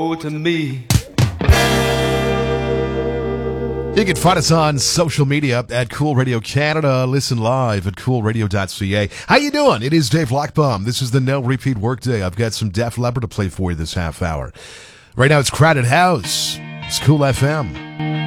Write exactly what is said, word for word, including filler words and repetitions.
to me. You can find us on social media at Cool Radio Canada. Listen live at cool radio dot c a. How you doing? It is Dave Lockbaum. This is the No Repeat Workday. I've got some Def Leppard to play for you this half hour. Right now it's Crowded House. It's Cool F M.